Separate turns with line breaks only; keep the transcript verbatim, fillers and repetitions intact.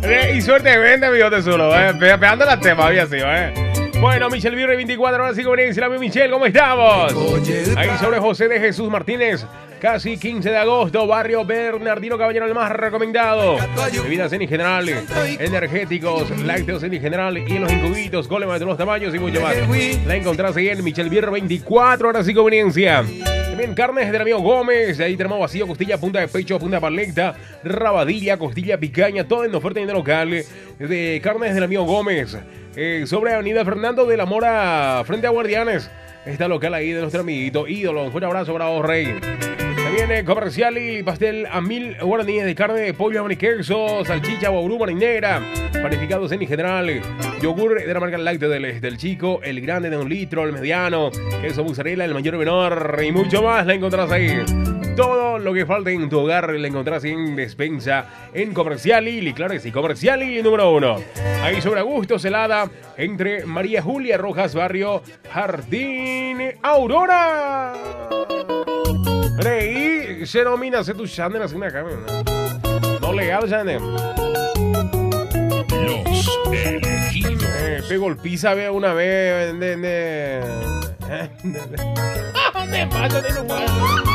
Y suerte vende, mi tesoro, eh. Pe pegando la tema, había sido, eh. Bueno, Michelle Virre veinticuatro, ahora sí conveniencia. La Michelle, ¿cómo estamos? Ahí sobre José de Jesús Martínez. Casi quince de agosto, barrio Bernardino Caballero, el más recomendado. Bebidas en general, energéticos, lácteos en general, y en los incubitos, golemas de todos los tamaños y mucho más. La encontrás ahí en Michelle Virre veinticuatro, ahora sí conveniencia. También carnes del amigo Gómez, ahí tenemos vacío, costilla, punta de pecho, punta de paleta, rabadilla, costilla, picaña, todo en oferta en el local de carnes del amigo Gómez. Eh, sobre Avenida Fernando de la Mora, frente a Guardianes. Está local ahí de nuestro amiguito ídolo. Un fuerte abrazo, bravo rey. También eh, comercial y pastel a mil guaraníes de carne de pollo, jamón y queso, salchicha, guaurú, marinera, panificados en general, yogur de la marca láctea del, del chico, el grande de un litro, el mediano, queso mozzarella, el mayor y menor y mucho más la encontrás ahí. Todo lo que falte en tu hogar la encontrás en despensa en Comercial y claro que sí, Comercial y número uno. Ahí sobre Augusto Celada, entre María Julia Rojas, barrio Jardín Aurora. Rey, se nomina se tu channel así una cámara. No legal, channel.
Los elegidos.
Eh, pegó el pizza veo una vez de, de, de, de, de, de, de, de, de, de, de, de,